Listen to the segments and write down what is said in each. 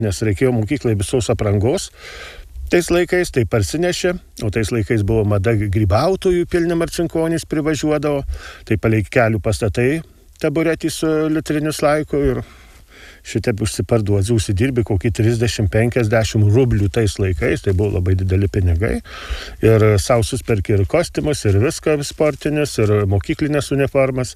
nes reikėjo mokyklai visos aprangos. Tais laikais tai parsinešė, o tais laikais buvo mada grybautojų, pilni Marcinkonys privažiuodavo, tai palei kelių pastatai taburetį su litriniu slaiku ir šitaip užsiparduodzi, užsidirbi kokį 30-50 rublių tais laikais, tai buvo labai dideli pinigai. Ir sau susperki ir kostiumus, ir viską sportinis, ir mokyklinės uniformas.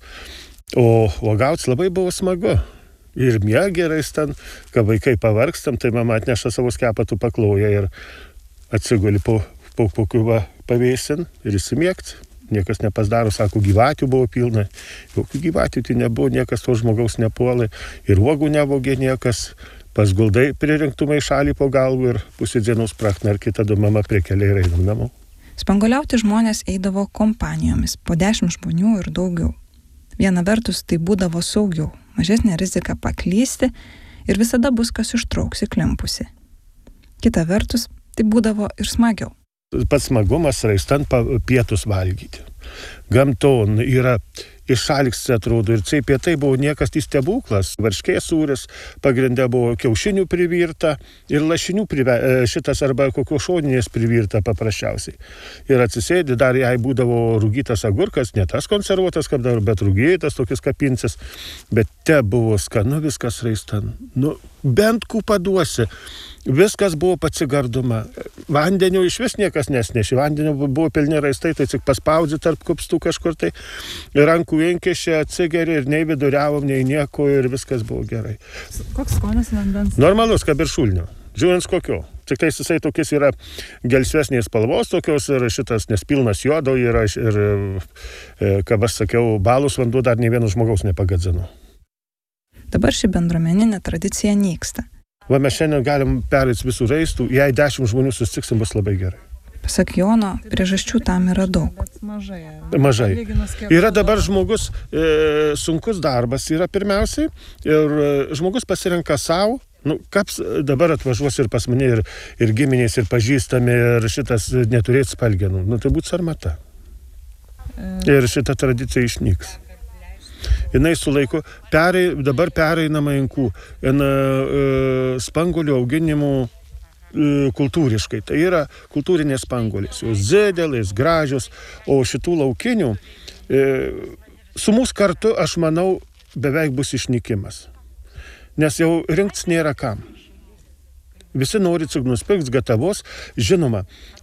O uogauti labai buvo smagu. Ir miegerais ten, kai vaikai pavargstam, tai mama atneša savo skepatų pakloję ir atsiguli po kokiu pavėsin ir įsimiegti. Niekas nepasdaro, sako, gyvatių buvo pilna. Jokių gyvatių tai nebuvo, niekas to žmogaus nepuolė. Ir uogų nevogė niekas. Pasguldai pririnktų maišalį po galvų ir pusė dienos prakna ir kita mama prie keliai ir einam namo. Spanguoliauti žmonės eidavo kompanijomis, po 10 žmonių ir daugiau. Viena vertus tai būdavo saugiau, mažesnė rizika paklysti ir visada bus kas ištrauks įklimpusi. Kita vertus, tai būdavo ir smagiau. Pats smagumas raistant pietus valgyti. Gamton yra išalksti atrodo ir pietai buvo niekas tai stebuklas. Varškės sūris, pagrinde buvo kiaušinių privirta ir lašinių šitas arba kokio šoninės privirta paprasčiausiai. Ir atsisėdi, dar jai būdavo rūgytas agurkas, ne tas konservuotas, kaip dar, bet rūgytas, tokius kapincis. Bet te buvo skanu viskas raistant. Bent paduosi. Viskas buvo atsigarduma. Vandenio iš vis niekas nesnešė. Vandenio buvo pilni raistai, tai tik paspaudzi tarp kupstų kažkur tai. Rankų inkešė, atsigeri ir nei viduriavom, nei nieko ir viskas buvo gerai. Koks skonis vandens? Normalus, kaip ir šulnio. Žiūrint kokio. Tik tai jisai tokius yra gelsvesnės spalvos tokios ir šitas nespilnas jodo yra ir, kaip aš sakiau, balus vanduo dar nei vieno žmogaus nepagadzino. Dabar ši bendruomeninė tradicija nyksta. Va mes šiandien galim perėti visų raistų, jei 10 žmonių susitiksim, bus labai gerai. Pasak Jono, priežasčių tam yra daug. Mažai. Yra dabar žmogus, sunkus darbas yra pirmiausiai ir žmogus pasirenka savo, kaps dabar atvažiuos ir pas mane ir giminės, ir pažįstami, ir šitas neturėt spalgenų. Tai būtų sarmata. Ir šita tradicija išnyks. Jinai su laiku dabar pereinama inkų spanguolių auginimų kultūriškai. Tai yra kultūrinės spanguolės. Jos didelės, gražios, o šitų laukinių su mūsų kartu, aš manau, beveik bus išnykimas. Nes jau rinktis nėra kam. Visi nori tik nusipirks gatavos. Žinoma,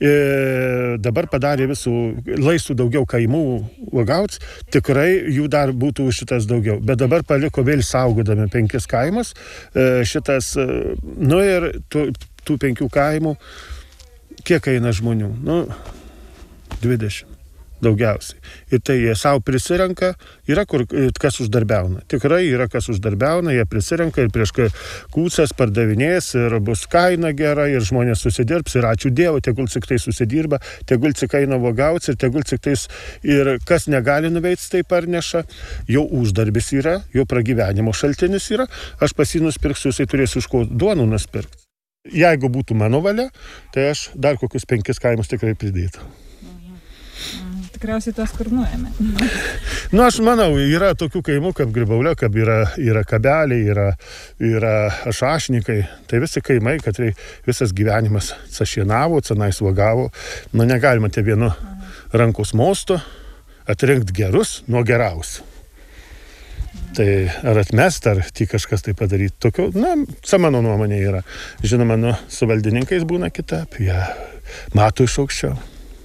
dabar padarė visų laistų daugiau kaimų uogauts. Tikrai jų dar būtų šitas daugiau. Bet dabar paliko vėl saugodami 5 kaimus. Šitas, ir tų 5 kaimų, kiek eina žmonių? 20. Daugiausiai. Ir tai jie savo prisirenka, yra kur kas uždarbiauna. Tikrai yra kas uždarbiauna, jie prisirenka ir prieš kūcas pardavinės ir bus kaina gera ir žmonės susidirbs ir ačiū Dievui, tegul tik tai susidirba, tegul tik eina uogauts ir tegul tik tais ir kas negali nuveikti, tai parneša, jo uždarbis yra, jo pragyvenimo šaltinis yra, aš pas jį nusipirksiu, jisai turės iš ko duonų nusipirkti. Jeigu būtų mano valia, tai aš dar kokius 5 kaimus tikrai pridėtų. Tikriausiai tos kur nuėmė. Aš manau, yra tokių kaimų kaip Gribaulė, kaip yra Kabeliai, yra Ašašnikai. Tai visi kaimai, kad visas gyvenimas sašienavo, cenais uogavo. Negalima te vienu rankos mostu atrinkti gerus nuo geriausių. Tai ar atmest, ar tik kažkas tai padaryti. Tokio, mano nuomonė yra. Žinoma, su valdininkais būna kitaip. Jie mato iš aukščiau.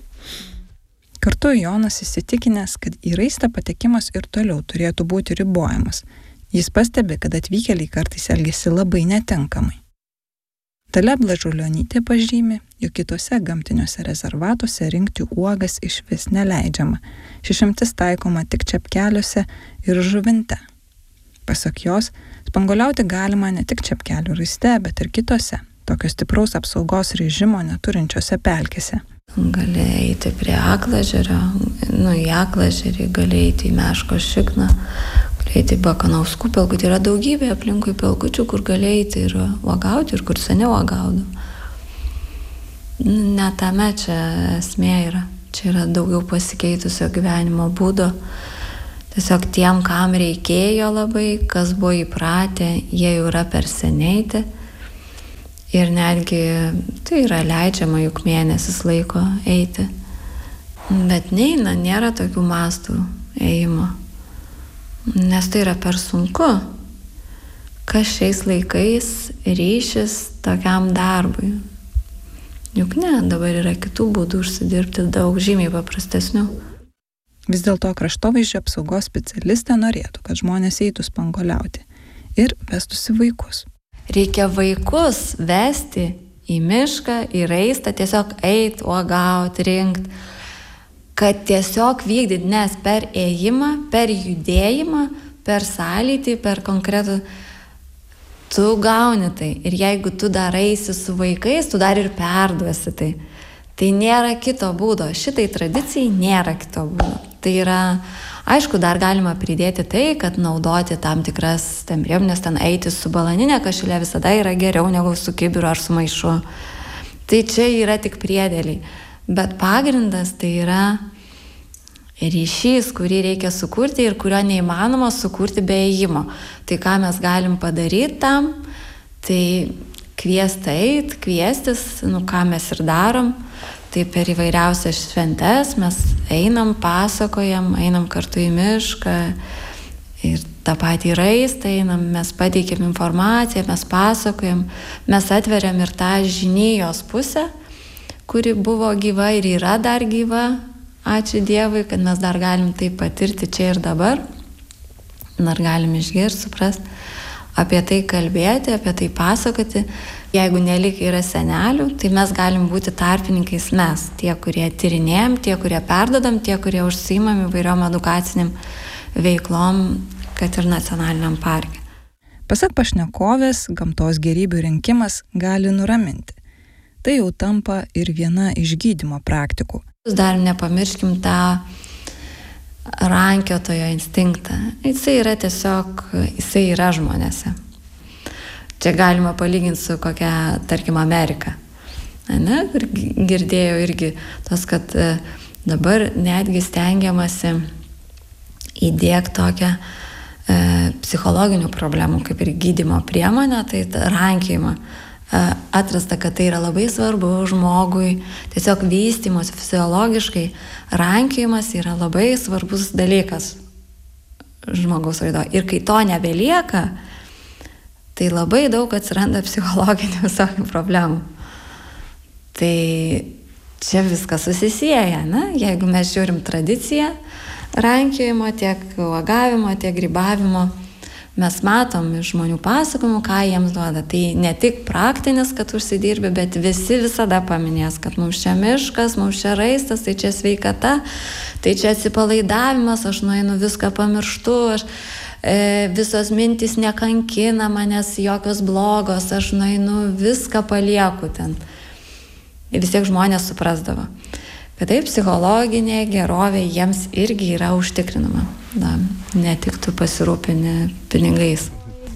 Kartu Jonas įsitikinęs, kad į raistą patekimas ir toliau turėtų būti ribojamas. Jis pastebi, kad atvykėliai kartais elgiasi labai netinkamai. Dalia Blažulionytė pažymi, jog kitose gamtiniuose rezervatuose rinkti uogas išvis neleidžiama. Ši išimtis taikoma tik Čepkeliuose ir Žuvinte. Pasak jos, spanguoliauti galima ne tik Čepkelių raiste, bet ir kitose, tokio stipraus apsaugos režimo neturinčiose pelkėse. Gali eiti prie Aklaežerio, į Aklaežerį, gali eiti į Meškos Šikną, gali eiti į Bakanauskų pelkutį. Yra daugybė aplinkui pelkučių, kur gali eiti ir uogauti, ir kur seniau uogaudavo. Ne tame čia esmė yra. Čia yra daugiau pasikeitusio gyvenimo būdo. Tiesiog tiem, kam reikėjo labai, kas buvo įpratę, jie jau yra per seniai. Ir netgi tai yra leidžiama juk mėnesis laiko eiti. Bet neina, nėra tokių mastų ėjimo. Nes tai yra per sunku. Kas šiais laikais ryšis tokiam darbui? Juk ne, dabar yra kitų būdų užsidirbti, daug žymiai paprastesnių. Vis dėlto kraštovaizdžio apsaugos specialistė norėtų, kad žmonės eitų spanguoliauti ir vestųsi vaikus. Reikia vaikus vesti į mišką, į raistą, tiesiog eit, uogauti, rinkt, kad tiesiog vykdyt, nes per ėjimą, per judėjimą, per sąlytį, per konkretų, tu gauni tai. Ir jeigu tu dar eisi su vaikais, tu dar ir perduosi tai. Tai nėra kito būdo. Šitai tradicijai nėra kito būdo. Tai yra, aišku, dar galima pridėti tai, kad naudoti tam tikras priemones, ten eiti su balaninė kašile visada yra geriau negu su kibiru ar su maišu. Tai čia yra tik priedėliai. Bet pagrindas tai yra ryšys, kurį reikia sukurti ir kurio neįmanoma sukurti be ėjimo. Tai ką mes galim padaryti tam, tai kviestis, ką mes ir darom. Tai per įvairiausias šventes mes einam, pasakojam, einam kartu į mišką ir tą patį raistą einam, mes pateikiam informaciją, mes pasakojam, mes atveriam ir tą žinijos pusę, kuri buvo gyva ir yra dar gyva. Ačiū Dievui, kad mes dar galim tai patirti čia ir dabar, dar galim išgirsti, suprasti, apie tai kalbėti, apie tai pasakoti. Jeigu nelik yra senelių, tai mes galim būti tarpininkais mes, tie, kurie tyrinėjam, tie, kurie perdodam, tie, kurie užsiimam įvairiom edukaciniam veiklom, kad ir nacionaliniam parke. Pasak pašnekovės, gamtos gėrybių rinkimas gali nuraminti. Tai jau tampa ir viena iš gydymo praktikų. Dar nepamirškim tą rankiotojo instinktą. Jisai yra žmonėse. Čia galima palyginti su kokia, tarkim, Amerika. Ne? Ir girdėjau irgi tos, kad dabar netgi stengiamasi įdiegti tokią psichologinių problemų, kaip ir gydymo priemonę, tai rankiojimą. Atrasta, kad tai yra labai svarbu žmogui, tiesiog vystymosi fiziologiškai. Rankiojimas yra labai svarbus dalykas žmogaus raidoje. Ir kai to nebelieka, tai labai daug atsiranda psichologinių visokių problemų. Tai čia viskas susisieja, ne? Jeigu mes žiūrim tradiciją rankiojimo, tiek uogavimo, tiek grybavimo, mes matom iš žmonių pasakojimų, ką jiems duoda. Tai ne tik praktinis, kad užsidirbi, bet visi visada paminės, kad mums čia miškas, mums čia raistas, tai čia sveikata, tai čia atsipalaidavimas, aš nueinu viską pamirštu, visos mintys nekankina manęs jokios blogos, aš nueinu viską palieku ten. Ir vis tiek žmonės suprasdavo. Bet taip, psichologinė gerovė jiems irgi yra užtikrinama. Ne tik tu pasirūpini pinigais.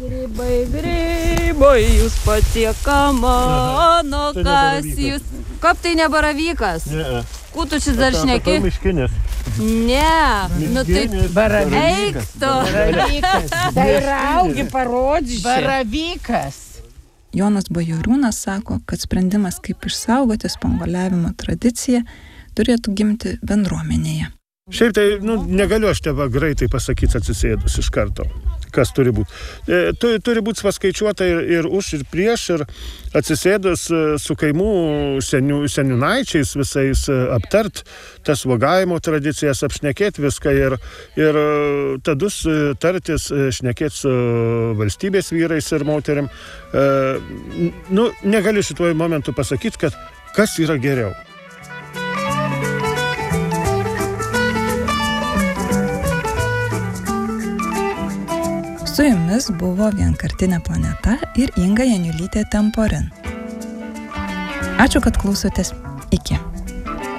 Grybai, jūs patieka mano, kas jūs... Kaip tai ne baravykas? Ne. Kutušis dar šneki? Tai miškinės. Ne, nu tai baravykas. Baravykas. Tai raugi parodžiu. Baravykas. Jonas Bajoriūnas sako, kad sprendimas, kaip išsaugoti spanguoliavimo tradiciją, turėtų gimti bendruomenėje. Šiaip tai, negaliu aš tebe greitai pasakyti atsisėdus iš karto, kas turi būti. Turi būti paskaičiuota ir už, ir prieš, ir atsisėdus su kaimų seniūnaičiais visais aptart tas uogavimo tradicijas, apšnekėti viską ir tadus tartis, šnekėti su valstybės vyrais ir moterim. Negaliu šituo momentu pasakyti, kad kas yra geriau. Su jumis buvo Vienkartinė planeta ir Inga Janiulytė Temporin. Ačiū, kad klausotės. Iki.